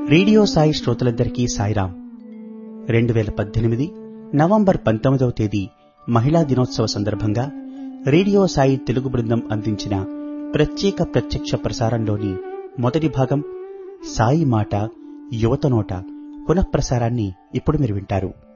Radio Sai శ్రోతలందరికీ Sairam. 2018 November 19వ తేదీ మహిళా దినోత్సవ సందర్భంగా రేడియో సాయి తెలుగు బృందం అందించిన ప్రత్యేక ప్రత్యక్ష ప్రసారంలోని మొదటి భాగం సాయి మాట యువత నోట పునఃప్రసారాన్ని ఇప్పుడు మీరు వింటారు.